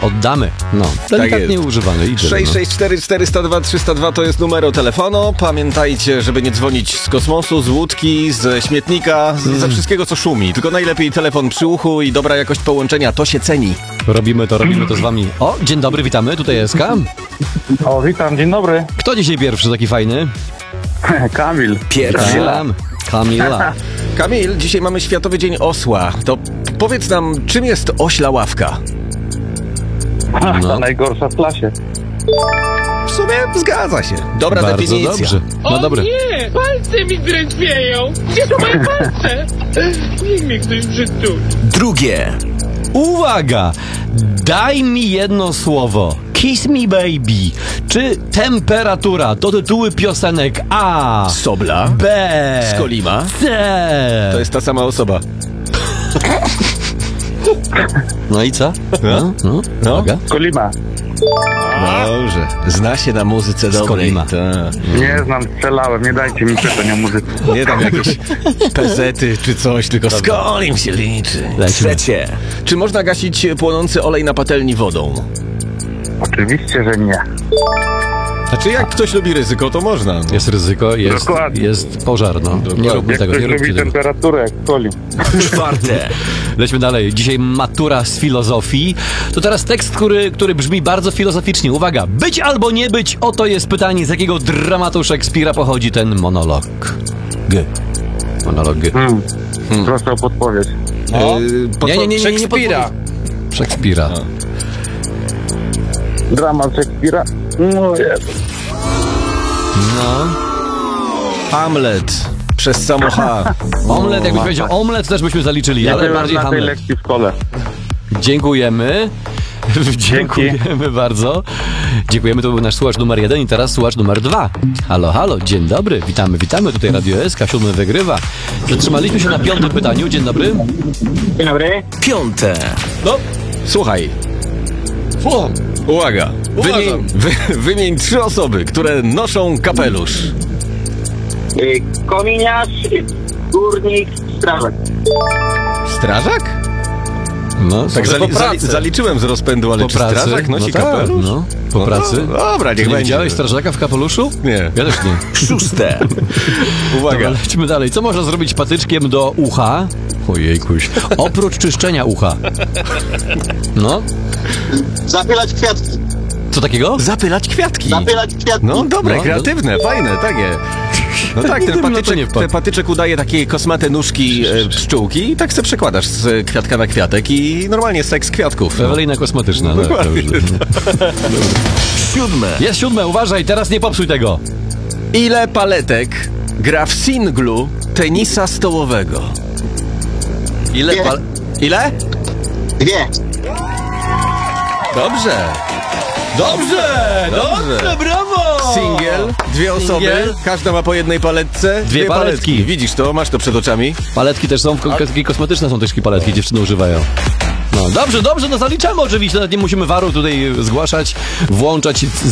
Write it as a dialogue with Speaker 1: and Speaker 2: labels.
Speaker 1: oddamy. No, delikatnie używany.
Speaker 2: 664 402 302 to jest numer telefonu. Pamiętajcie, żeby nie dzwonić z kosmosu, z łódki, ze śmietnika, ze wszystkiego, co szumi. Tylko najlepiej telefon przy uchu i dobra jakość połączenia, to się ceni.
Speaker 1: Robimy to z wami. O, dzień dobry, witamy, tutaj SK.
Speaker 3: O, witam, dzień dobry.
Speaker 1: Kto dzisiaj pierwszy taki fajny?
Speaker 3: Kamil.
Speaker 2: Pierwszy.
Speaker 1: Kamila.
Speaker 2: Kamil, dzisiaj mamy Światowy Dzień Osła. To powiedz nam, czym jest ośla ławka?
Speaker 3: Ta najgorsza w klasie.
Speaker 2: W sumie zgadza się. Dobra
Speaker 1: Bardzo
Speaker 2: definicja.
Speaker 1: dobrze. No
Speaker 4: O
Speaker 1: dobra.
Speaker 4: nie! Palce mi drętwieją! Gdzie są moje palce? Niech mnie ktoś przytuli.
Speaker 2: Drugie.
Speaker 1: Uwaga! Daj mi jedno słowo. Kiss me baby. Czy temperatura to tytuły piosenek A,
Speaker 2: Sobla.
Speaker 1: B,
Speaker 2: Skolima.
Speaker 1: C.
Speaker 2: To jest ta sama osoba.
Speaker 1: No i co?
Speaker 2: No.
Speaker 1: Uwaga.
Speaker 3: Kolima.
Speaker 2: Dobrze. Zna się na muzyce dobrej.
Speaker 1: Skolima.
Speaker 2: Tak.
Speaker 3: Nie znam, strzelałem, nie dajcie mi pytań o muzyce.
Speaker 2: Nie tam jakieś pezety czy coś, tylko Skolim się liczy.
Speaker 1: Lecimy.
Speaker 2: Trzecie. Czy można gasić płonący olej na patelni wodą?
Speaker 3: Oczywiście, że nie.
Speaker 2: Znaczy jak ktoś lubi ryzyko, to można.
Speaker 1: Jest ryzyko,
Speaker 3: Dokładnie.
Speaker 1: jest pożar, no. Nie róbmy
Speaker 3: Jak
Speaker 1: tego,
Speaker 3: ktoś
Speaker 1: nie róbcie
Speaker 3: lubi
Speaker 1: tego.
Speaker 3: temperaturę, jak Kolim.
Speaker 2: Czwarte.
Speaker 1: Lećmy dalej. Dzisiaj matura z filozofii. To teraz tekst, który brzmi bardzo filozoficznie. Uwaga, być albo nie być, oto jest pytanie, z jakiego dramatu Szekspira pochodzi ten monolog. Monolog.
Speaker 3: Proszę o podpowiedź.
Speaker 1: Nie,
Speaker 2: Szekspira.
Speaker 1: Szekspira.
Speaker 3: Dramat Szekspira. No jest.
Speaker 1: No.
Speaker 2: Hamlet. Przez samo H.
Speaker 1: Omlet, jakbyś powiedział omlet, też byśmy zaliczyli,
Speaker 3: Nie
Speaker 1: ale
Speaker 3: byłem
Speaker 1: bardziej
Speaker 3: na tej
Speaker 1: Hamlet.
Speaker 3: lekcji w szkole.
Speaker 1: Dziękujemy. Dziękujemy bardzo. Dziękujemy, to był nasz słuchacz numer 1 i teraz słuchacz numer 2. Halo, halo, dzień dobry, witamy, tutaj Radio SK, 7 wygrywa. Zatrzymaliśmy się na 5. pytaniu, dzień dobry.
Speaker 3: Dzień dobry.
Speaker 2: Piąte. No, słuchaj. Uwaga. Wymień 3 osoby, które noszą kapelusz.
Speaker 5: Kominiarz, górnik, strażak.
Speaker 2: Strażak?
Speaker 1: No,
Speaker 2: Tak
Speaker 1: po pracy.
Speaker 2: zaliczyłem z rozpędu, ale
Speaker 1: Po
Speaker 2: czy
Speaker 1: pracy?
Speaker 2: strażak nosi
Speaker 1: tak,
Speaker 2: kapelusz?
Speaker 1: No, po pracy.
Speaker 2: No, dobra, niech
Speaker 1: Nie
Speaker 2: będzie.
Speaker 1: widziałeś strażaka w kapeluszu?
Speaker 2: Nie.
Speaker 1: Ja też nie.
Speaker 2: 6. Uwaga.
Speaker 1: Dobra, lecimy dalej. Co można zrobić patyczkiem do ucha? Ojejkuś. Oprócz czyszczenia ucha. No,
Speaker 5: Zapylać kwiatki.
Speaker 1: co takiego?
Speaker 2: Zapylać kwiatki.
Speaker 5: Zapylać kwiatki.
Speaker 2: No dobre,
Speaker 1: No,
Speaker 2: kreatywne, fajne, takie. No tak,
Speaker 1: Nigdy bym na to nie wpadł.
Speaker 2: ten patyczek udaje takie kosmate nóżki pszczółki i tak se przekładasz z kwiatka na kwiatek i normalnie seks kwiatków.
Speaker 1: Ewelina kosmetyczna. No,
Speaker 2: Dokładnie.
Speaker 1: dobrze.
Speaker 2: 7.
Speaker 1: Jest 7, uważaj, teraz nie popsuj tego.
Speaker 2: Ile paletek gra w singlu tenisa stołowego? Ile
Speaker 5: Dwie.
Speaker 2: Ile?
Speaker 5: 2.
Speaker 2: Dobrze. Dobrze.
Speaker 1: brawo!
Speaker 2: Singiel, 2 osoby,
Speaker 1: Singiel.
Speaker 2: każda ma po jednej paletce.
Speaker 1: Dwie paletki.
Speaker 2: Widzisz to? Masz to przed oczami?
Speaker 1: Paletki też są, takie kosmetyczne są też paletki, dziewczyny używają. No dobrze, no zaliczamy oczywiście, nawet nie musimy waru tutaj zgłaszać, włączać,